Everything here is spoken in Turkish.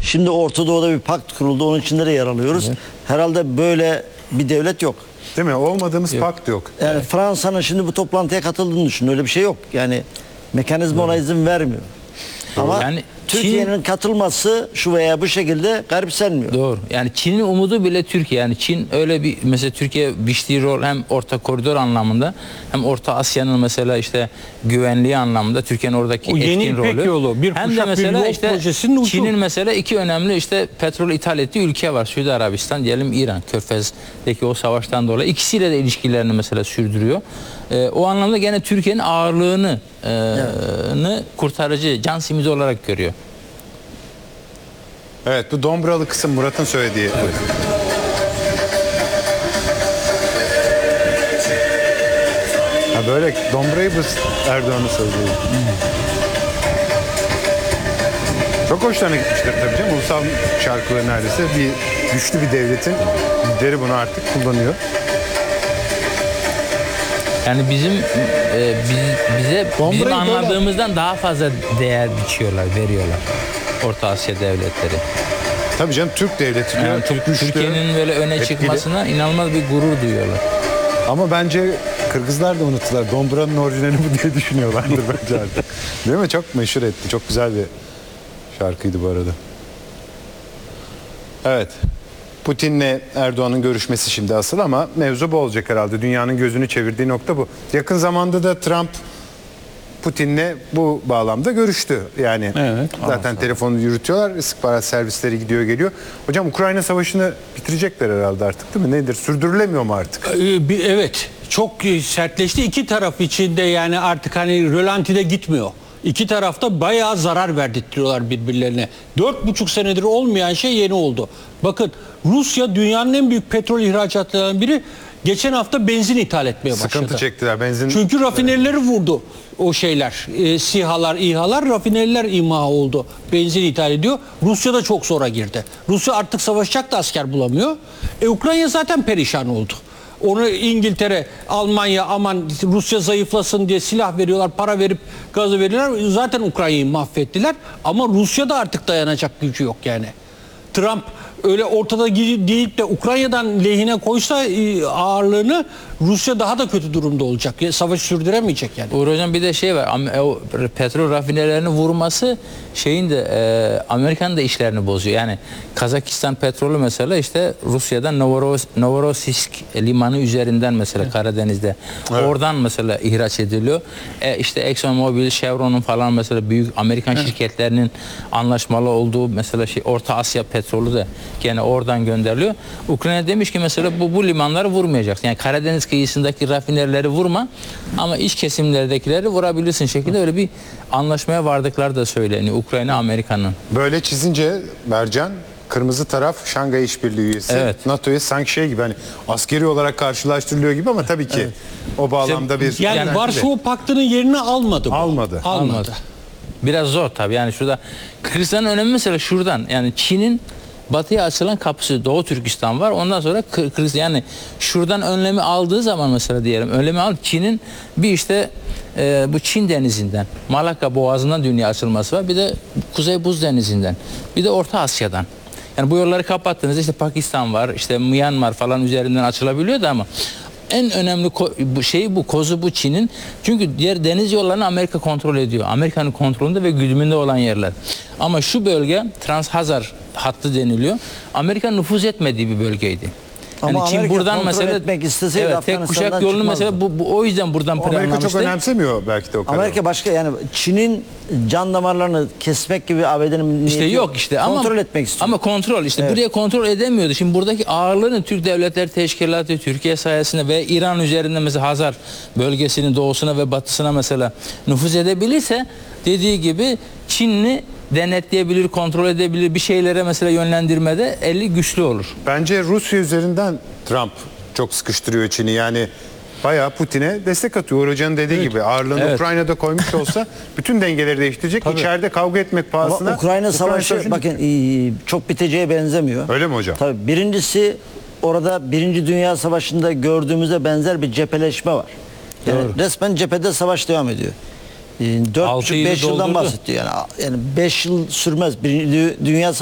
Şimdi Orta Doğu'da bir pakt kuruldu. Onun içinde de yer alıyoruz. Evet. Herhalde böyle bir devlet yok. Değil mi? Olmadığımız pakt yok. Yani Fransa'nın şimdi bu toplantıya katıldığını düşün. Öyle bir şey yok. Yani mekanizma ona izin vermiyor. Ama yani Türkiye'nin katılması şu veya bu şekilde garipsenmiyor. Doğru. Yani Çin'in umudu bile Türkiye. Yani Çin öyle bir, mesela Türkiye biçtiği rol hem orta koridor anlamında hem Orta Asya'nın mesela işte güvenliği anlamında Türkiye'nin oradaki o etkin yeni İpek rolü. Yolu, bir hem de kuşak mesela bir yol işte projesinin ucu. Çin'in mesela iki önemli işte petrol ithal ettiği ülke var. Suudi Arabistan, diyelim İran, Körfez'deki o savaştan dolayı ikisiyle de ilişkilerini mesela sürdürüyor. O anlamda gene Türkiye'nin ağırlığını kurtarıcı, can simidi olarak görüyor. Evet, bu dombralı kısım Murat'ın söylediği. Evet. Ha böyle dombrayı biz Erdoğan'ı söylüyor. Çok hoşlarına gitmiştir tabii canım. Ulusal şarkıları neredeyse bir güçlü bir devletin lideri bunu artık kullanıyor. Yani bizim anladığımızdan daha fazla değer biçiyorlar, veriyorlar Orta Asya devletleri. Tabii canım, Türk devleti diyor. Yani Çok güçlü, Türkiye'nin böyle öne etkili. çıkmasına inanılmaz bir gurur duyuyorlar. Ama bence Kırgızlar da unuttular. Dombranın orijinali bu diye düşünüyorlardır bence artık. Değil mi? Çok meşhur etti. Çok güzel bir şarkıydı bu arada. Evet. Putin'le Erdoğan'ın görüşmesi şimdi asıl, ama mevzu bu olacak herhalde. Dünyanın gözünü çevirdiği nokta bu. Yakın zamanda da Trump Putin'le bu bağlamda görüştü. Yani evet, zaten telefonu yürütüyorlar. İstihbarat servisleri gidiyor geliyor. Hocam, Ukrayna Savaşı'nı bitirecekler herhalde artık, değil mi? Nedir? Sürdürülemiyor mu artık? Evet. Çok sertleşti. İki taraf içinde yani artık hani rölantide gitmiyor. İki tarafta bayağı zarar verdirtiyorlar birbirlerine. 4,5 senedir olmayan şey yeni oldu. Bakın, Rusya dünyanın en büyük petrol ihracatlarından biri. Geçen hafta benzin ithal etmeye başladı. Sıkıntı çektiler benzin. Çünkü rafinerileri vurdu o şeyler. SİHA'lar, İHA'lar, rafineriler imha oldu. Benzin ithal ediyor. Rusya da çok zora girdi. Rusya artık savaşacak da asker bulamıyor. Ukrayna zaten perişan oldu. Onu İngiltere, Almanya, aman Rusya zayıflasın diye silah veriyorlar, para verip gazı veriyorlar. Zaten Ukrayna'yı mahvettiler. Ama Rusya'da artık dayanacak gücü yok yani. Trump öyle ortada deyip de Ukrayna'dan lehine koysa ağırlığını, Rusya daha da kötü durumda olacak. Savaş sürdüremeyecek yani. Uğur Hocam, bir de şey var. O petrol rafinerilerini vurması şeyin de Amerika'nın da işlerini bozuyor. Yani Kazakistan petrolü mesela işte Rusya'dan Novorossiysk limanı üzerinden mesela Karadeniz'de oradan mesela ihraç ediliyor. İşte ExxonMobil, Chevron'un falan mesela büyük Amerikan şirketlerinin anlaşmalı olduğu mesela Orta Asya petrolü de gene oradan gönderiliyor. Ukrayna demiş ki mesela bu limanları vurmayacaksın. Yani Karadeniz kıyısındaki rafinerileri vurma ama iç kesimlerdekileri vurabilirsin şeklinde öyle bir anlaşmaya vardıkları da söyleniyor Ukrayna Amerika'nın. Böyle çizince Mercan, kırmızı taraf Şangay İşbirliği üyesi. Evet. NATO'ya sanki şey gibi, hani askeri olarak karşılaştırılıyor gibi, ama tabii ki o bağlamda bir... Yani Varşova Paktı'nın yerini almadı bu. Almadı. Biraz zor tabii. Yani şurada Kırgızistan'ın önemi mesela şuradan. Yani Çin'in batıya açılan kapısı, Doğu Türkistan var. Ondan sonra Kırgızistan, yani şuradan önlemi aldığı zaman mesela diyelim, önlemi al, Çin'in bir işte bu Çin denizinden, Malakka Boğazı'ndan dünya açılması var. Bir de Kuzey Buz Denizi'nden. Bir de Orta Asya'dan. Yani bu yolları kapattığınızda işte Pakistan var, işte Myanmar falan üzerinden açılabiliyordu ama en önemli kozu bu Çin'in. Çünkü diğer deniz yollarını Amerika kontrol ediyor. Amerika'nın kontrolünde ve güdümünde olan yerler. Ama şu bölge Trans-Hazar hattı deniliyor. Amerika nüfuz etmediği bir bölgeydi. Ama yani Çin Amerika buradan mesela etmek isteseydi, evet, tek kuşak yolunu çıkmazdı. mesela bu o yüzden buradan planlamıştı. Amerika çok önemsemiyor belki de o kadar. Amerika başka, yani Çin'in can damarlarını kesmek gibi ABD'nin İşte yok işte, kontrol etmek istiyor. Ama kontrol işte buraya kontrol edemiyordu. Şimdi buradaki ağırlığını Türk Devletleri Teşkilatı, Türkiye sayesinde ve İran üzerinde mesela Hazar bölgesinin doğusuna ve batısına mesela nüfuz edebilirse, dediği gibi Çinli denetleyebilir, kontrol edebilir, bir şeylere mesela yönlendirmede eli güçlü olur. Bence Rusya üzerinden Trump çok sıkıştırıyor Çin'i. Yani bayağı Putin'e destek atıyor. Uğur Hoca'nın dediği gibi ağırlığını Ukrayna'da koymuş olsa bütün dengeleri değiştirecek. İçeride kavga etmek pahasına. Ama Ukrayna Savaşı bakın çok biteceğe benzemiyor. Öyle mi hocam? Tabii, birincisi orada Birinci Dünya Savaşı'nda gördüğümüze benzer bir cepheleşme var. Yani resmen cephede savaş devam ediyor. 4,5-5 yıldan bahsetti yani 5 yıl sürmez. Birinci Dünya